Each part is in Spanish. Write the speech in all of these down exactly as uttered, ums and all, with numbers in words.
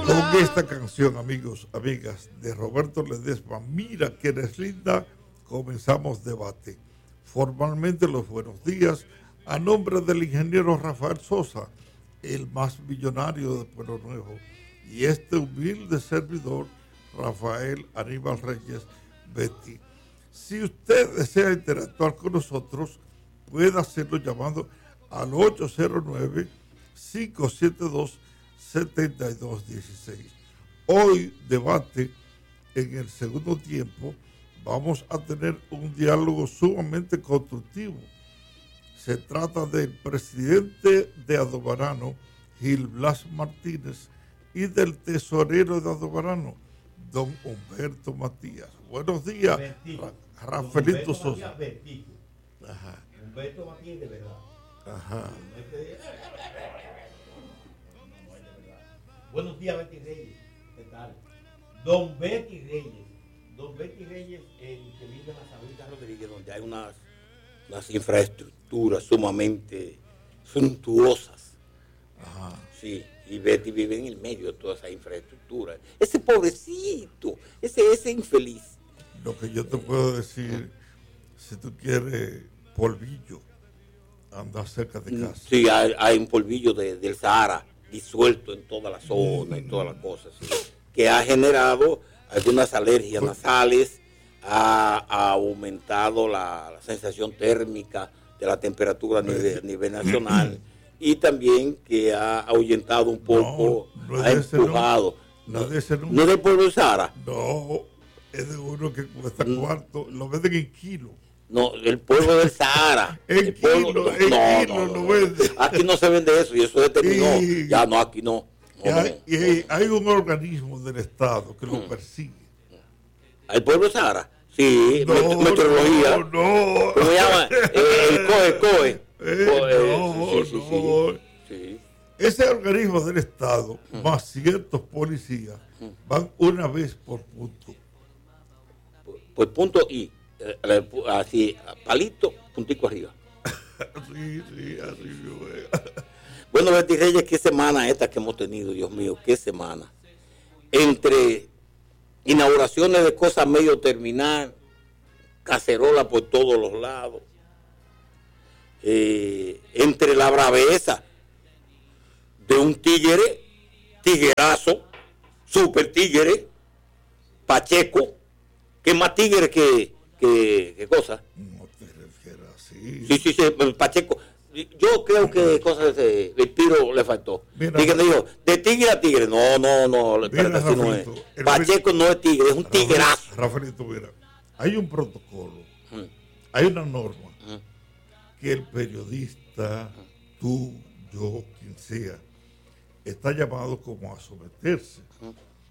Con esta canción, amigos, amigas, de Roberto Ledesma, Mira que eres linda, comenzamos debate. Formalmente los buenos días a nombre del ingeniero Rafael Sosa, el más millonario de Pueblo Nuevo, y este humilde servidor, Rafael Aníbal Reyes Betty. Si usted desea interactuar con nosotros, puede hacerlo llamando al ocho cero nueve, cinco siete dos, siete dos uno seis. Hoy, debate, en el segundo tiempo, vamos a tener un diálogo sumamente constructivo. Se trata del presidente de Aldebarano, Gil Blas Martínez, y del tesorero de Aldebarano, don Humberto Matías. Buenos días, Ra Rafaelito Sosa. Matías, Ajá. Humberto Matías de verdad. Ajá. Buenos días, Betty Reyes. ¿Qué tal? Don Betty Reyes. Don Betty Reyes, el que vive en la Sabrita Rodríguez, donde hay unas, unas infraestructuras sumamente suntuosas. Ajá. Sí, y Betty vive en el medio de toda esa infraestructura. Ese pobrecito, ese, ese infeliz. Lo que yo te puedo decir, si tú quieres polvillo, anda cerca de casa. Sí, hay, hay un polvillo de, del Sahara disuelto en toda la zona y todas las cosas, ¿sí? Que ha generado algunas alergias nasales, ha, ha aumentado la, la sensación térmica de la temperatura a nivel, a nivel nacional y también que ha ahuyentado un poco, no, no ha empujado. No, no, de ese no, no es del pueblo del Sahara. No, es de uno que cuesta no. cuarto, lo venden en kilo. No, el pueblo del Sahara. En el pueblo, kilo, no, en no, kilo no, lo no, vende. Aquí no se vende eso y eso determinó. Y, ya no, aquí no. Y, no, hay, no, y hay, hay un organismo del Estado que lo mm. persigue. ¿El pueblo del Sahara? Sí, no, met meteorología. No, no. ¿Cómo se llama? Eh, el COE, COE. Eh, COE. No, sí, sí, no. Sí, sí. Ese organismo del Estado, mm. más ciertos policías, mm. van una vez por punto. Por punto y, eh, así, palito, puntico arriba. Sí, sí, así mismo. Bueno, Betty Reyes, qué semana esta que hemos tenido, Dios mío, qué semana. Entre inauguraciones de cosas medio terminar, cacerola por todos los lados, eh, entre la braveza de un tigre, tiguerazo, super tigre, Pacheco, que es más tigre que, que, que cosa. No te refieras así. Sí, sí, sí, Pacheco. Yo creo que cosas de Piro le faltó. Mira, Díganme, dijo, de tigre a tigre. No, no, no. Mira, así no es. Pacheco no es tigre, es un tigrazo. Rafaelito, mira, hay un protocolo, mm. hay una norma mm. que el periodista, mm. tú, yo, quien sea, está llamado como a someterse. Mm.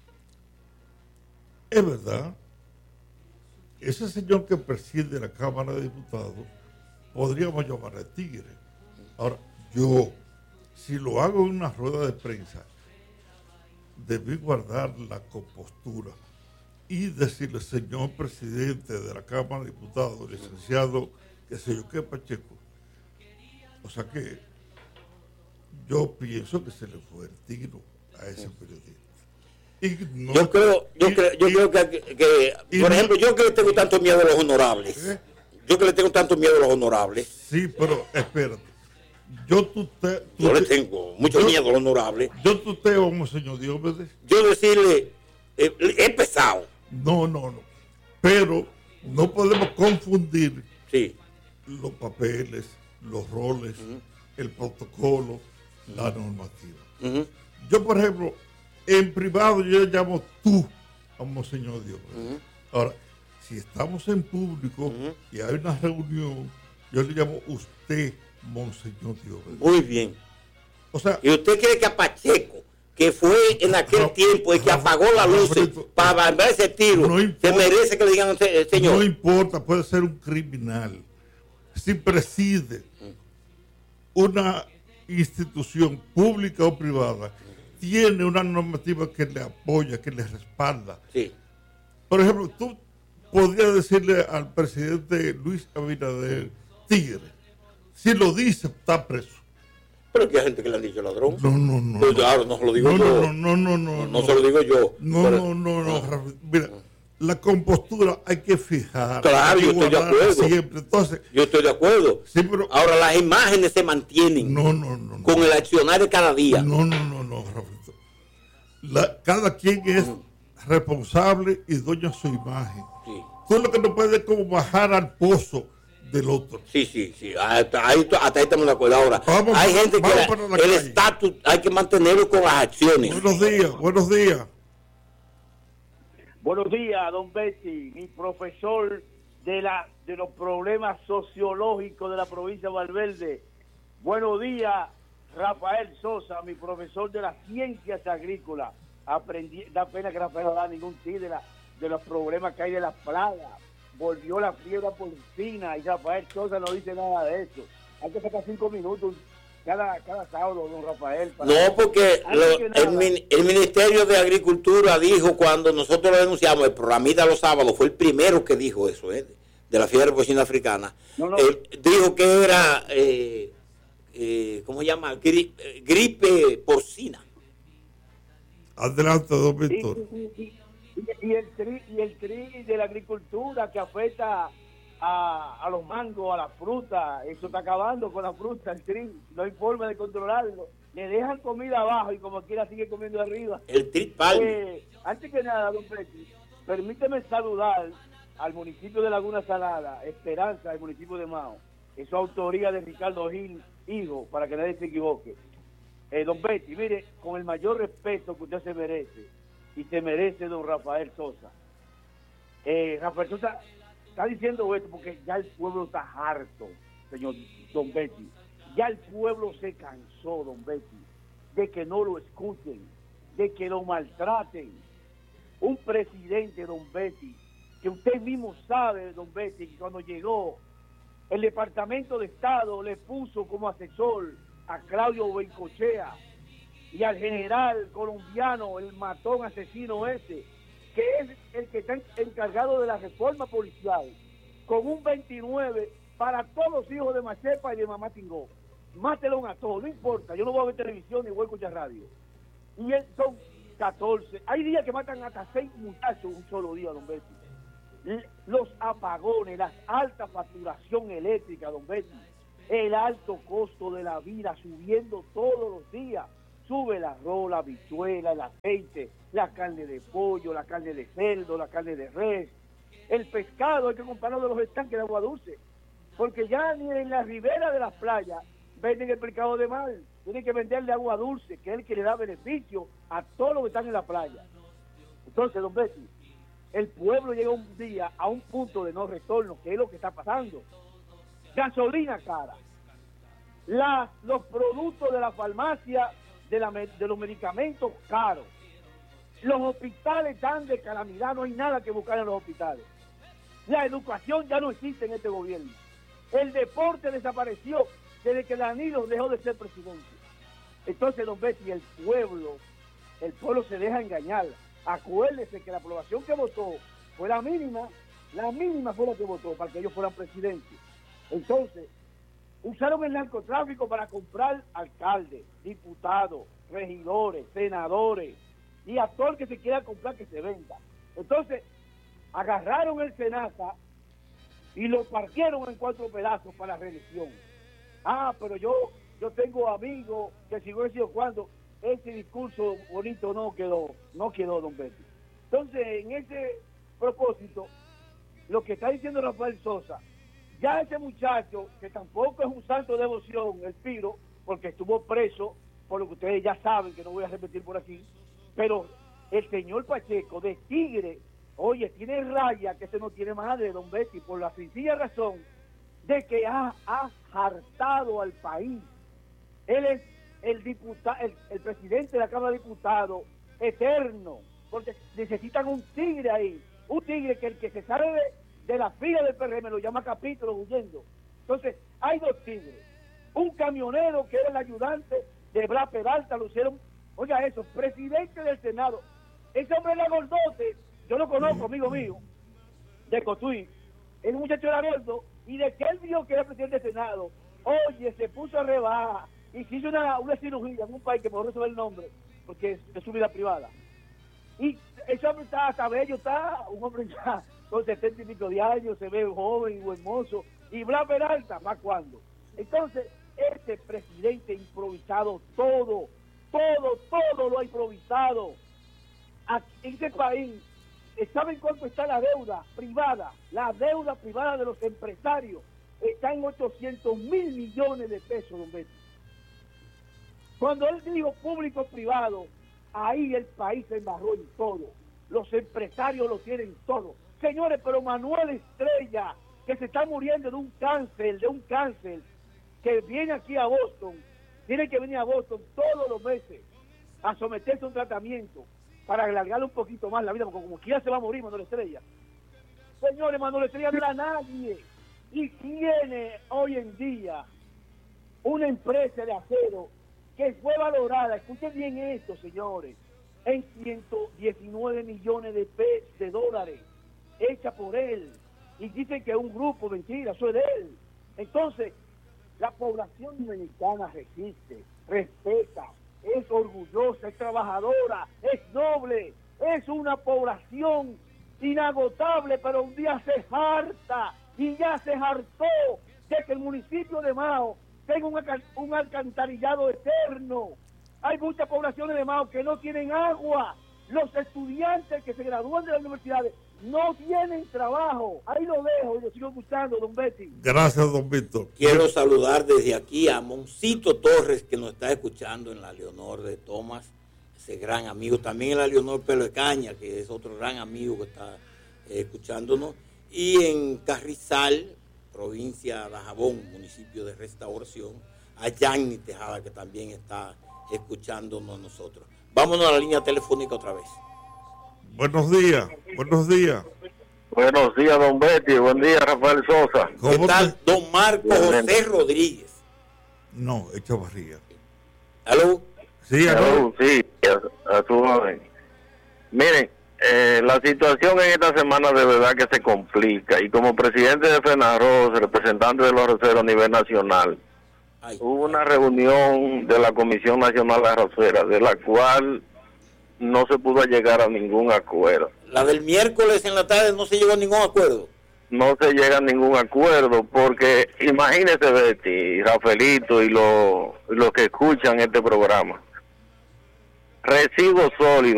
Es verdad, ese señor que preside la Cámara de Diputados, podríamos llamarle tigre. Ahora, yo, si lo hago en una rueda de prensa, debí guardar la compostura y decirle, señor presidente de la Cámara de Diputados, licenciado, qué sé yo, qué Pacheco. O sea que yo pienso que se le fue el tiro a ese periodista. Y no, yo creo, yo y, creo, yo y, creo que, que por no, ejemplo, yo que le tengo tanto miedo a los honorables. ¿Eh? Yo que le tengo tanto miedo a los honorables. Sí, pero espérate. Yo tuteo. Yo le tengo mucho yo, miedo a los honorables. Yo tuteo a Monseñor Diomedes. Yo decirle, eh, es pesado. No, no, no. Pero no podemos confundir sí. los papeles, los roles, uh-huh. el protocolo, uh-huh. la normativa. Uh-huh. Yo, por ejemplo, en privado yo le llamo tú a Monseñor Diomedes. Uh-huh. Ahora, si estamos en público uh-huh. y hay una reunión, yo le llamo usted, Monseñor Diomedes. Muy bien. O sea, ¿y usted cree que a Pacheco, que fue en aquel no, tiempo el que no, apagó la luz no, para dar ese tiro, no importa, se merece que le digan señor? No importa, puede ser un criminal. Si preside uh-huh. una institución pública o privada, uh-huh. tiene una normativa que le apoya, que le respalda. Sí. Por ejemplo, tú podrías decirle al presidente Luis Abinader, tigre. Si lo dice, está preso. Pero es que hay gente que le han dicho ladrón. No, no, no. Pues, claro, no se lo digo no, yo. No, no, no, no. No, no, no se lo digo yo. No, pero, no, no, no. Ah, Mira, la compostura hay que fijar. Claro, yo estoy de acuerdo. Siempre. Entonces, yo estoy de acuerdo. Sí, pero, ahora, las imágenes se mantienen. No, no, no. no con el accionar de cada día. No, no, no, no, Rafael. La, cada quien es mm. responsable y dueño de su imagen. Sí. Tú lo que no puedes es como bajar al pozo del otro. Sí, sí, sí. Hasta ahí, hasta ahí estamos de acuerdo. Ahora, vamos, hay gente que la, el estatus hay que mantenerlo con las acciones. Buenos días, buenos días. Buenos días, don Betty, mi profesor de la de los problemas sociológicos de la provincia de Valverde. Buenos días, Rafael Sosa, mi profesor de las ciencias agrícolas. Aprendí, da pena que Rafael no da ningún sí de, la, de los problemas que hay de las plagas. Volvió la fiebre porcina y Rafael Sosa no dice nada de eso. Hay que sacar cinco minutos cada, cada sábado, don Rafael. Para no, porque lo, el, el Ministerio de Agricultura dijo cuando nosotros lo denunciamos, el programita los sábados, fue el primero que dijo eso, ¿eh? De la fiebre porcina africana. No, no. Eh, dijo que era, eh, eh, ¿cómo se llama? Gri, eh, gripe porcina. Adelante, don Víctor. Y, y, y, y, el tri, y el tri de la agricultura que afecta a, a los mangos, a la fruta, eso está acabando con la fruta, el tri, no hay forma de controlarlo. Le dejan comida abajo y como quiera sigue comiendo arriba. El tri palme. Eh, antes que nada, don Petty, permíteme saludar al municipio de Laguna Salada, Esperanza, el municipio de Mao. Es autoría de Ricardo Gil, hijo, para que nadie se equivoque. Eh, don Betty, mire, con el mayor respeto que usted se merece, y se merece don Rafael Sosa. Eh, Rafael Sosa está diciendo esto porque ya el pueblo está harto, señor don Betty. Ya el pueblo se cansó, don Betty, de que no lo escuchen, de que lo maltraten. Un presidente, don Betty, que usted mismo sabe, don Betty, que cuando llegó, el Departamento de Estado le puso como asesor a Claudio Bencochea y al general colombiano, el matón asesino ese, que es el que está encargado de la reforma policial, con un veintinueve para todos los hijos de Machepa y de Mamá Tingó. Mátelo a todos, no importa, yo no voy a ver televisión ni voy a escuchar radio. Y él, son catorce, hay días que matan hasta seis muchachos un solo día, don Betty. Los apagones, la alta facturación eléctrica, don Betty, el alto costo de la vida subiendo todos los días. Sube el arroz, la habichuela, el aceite, la carne de pollo, la carne de cerdo, la carne de res. El pescado hay que comprarlo de los estanques de agua dulce, porque ya ni en la ribera de las playas venden el pescado de mar. Tienen que venderle agua dulce, que es el que le da beneficio a todos los que están en la playa. Entonces, don Betty, el pueblo llega un día a un punto de no retorno, que es lo que está pasando. Gasolina cara, la, los productos de la farmacia, de, la, de los medicamentos caros, los hospitales están de calamidad, no hay nada que buscar en los hospitales. La educación ya no existe en este gobierno. El deporte desapareció desde que Danilo dejó de ser presidente. Entonces, don Betty, el pueblo, el pueblo se deja engañar. Acuérdese que la aprobación que votó fue la mínima, la mínima fue la que votó para que ellos fueran presidentes. Entonces, usaron el narcotráfico para comprar alcaldes, diputados, regidores, senadores, y a todo el que se quiera comprar que se venda. Entonces, agarraron el Senasa y lo partieron en cuatro pedazos para la reelección. Ah, pero yo yo tengo amigos que si hubiera sido cuando ese discurso bonito no quedó, no quedó, don Betty. Entonces, en ese propósito, lo que está diciendo Rafael Sosa, ya ese muchacho, que tampoco es un santo de devoción, el Piro, porque estuvo preso, por lo que ustedes ya saben, que no voy a repetir por aquí, pero el señor Pacheco de Tigre, oye, tiene raya que ese no tiene madre, don Betty, por la sencilla razón de que ha, ha hartado al país. Él es el diputado, el, el presidente de la Cámara de Diputados, eterno, porque necesitan un tigre ahí, un tigre que el que se sale de, de la fila del P R M lo llama capítulo huyendo. Entonces, hay dos tigres, un camionero que era el ayudante de Blas Peralta, lo hicieron, oiga eso, presidente del Senado, ese hombre era gordote, yo lo conozco, amigo mío, de Cotuí, el muchacho era gordo, y de que él vio que era presidente del Senado, oye, se puso a rebajar, y se hizo una, una cirugía en un país que por eso el nombre, porque es, es su vida privada. Y ese hombre está, está bello, está un hombre ya con setenta y pico de años, se ve joven y hermoso, y Blas Peralta, ¿más cuándo? Entonces, este presidente improvisado todo, todo, todo lo ha improvisado. Aquí, en este país, ¿saben cuánto está la deuda privada? La deuda privada de los empresarios está en ochocientos mil millones de pesos, don Beto. Cuando él dijo público-privado, ahí el país se embarró en todo. Los empresarios lo tienen todo. Señores, pero Manuel Estrella, que se está muriendo de un cáncer, de un cáncer, que viene aquí a Boston, tiene que venir a Boston todos los meses a someterse a un tratamiento para alargarle un poquito más la vida, porque como quiera se va a morir Manuel Estrella. Señores, Manuel Estrella no era nadie y tiene hoy en día una empresa de acero que fue valorada, escuchen bien esto, señores, en ciento diecinueve millones de pesos, de dólares, hecha por él, y dicen que es un grupo, mentira, eso es de él. Entonces, la población dominicana resiste, respeta, es orgullosa, es trabajadora, es noble, es una población inagotable, pero un día se harta y ya se hartó de que el municipio de Mao tenga un, un alcantarillado eterno. Hay muchas poblaciones de Mao que no tienen agua. Los estudiantes que se gradúan de las universidades no tienen trabajo. Ahí lo dejo y lo sigo escuchando, don Betty. Gracias, don Víctor. Quiero saludar desde aquí a Moncito Torres, que nos está escuchando en la Leonor de Tomás, ese gran amigo. También en la Leonor Pelo de Caña, que es otro gran amigo que está eh, escuchándonos. Y en Carrizal, provincia de Dajabón, municipio de Restauración, a Yanni Tejada, que también está escuchándonos nosotros. Vámonos a la línea telefónica otra vez. Buenos días, buenos días. Buenos días, don Betty. Buen día, Rafael Sosa. ¿Qué tal, te... don Marco José Rodríguez? No, Echavarría. ¿Aló? Sí, aló. Sí, a, a tu orden. Miren, eh, la situación en esta semana de verdad que se complica. Y como presidente de FENARROS, representante de los arroceros a nivel nacional, Ay. hubo una reunión de la Comisión Nacional de Arroceras, de la cual no se pudo llegar a ningún acuerdo. La del miércoles en la tarde no se llegó a ningún acuerdo. No se llega a ningún acuerdo porque imagínese, Betty, Rafaelito y los, los que escuchan este programa. Residuos sólidos